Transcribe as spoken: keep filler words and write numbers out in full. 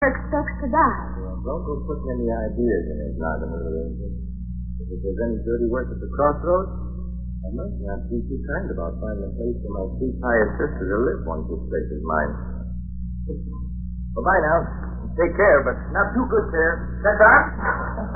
expects to die. Well, don't go putting any ideas in his noggin, little angel. If there's any dirty work at the crossroads, I might not be too kind about finding a place for my sweet pious sister to live once this place is mine. Well, bye now. Take care, but not too good care. That's on.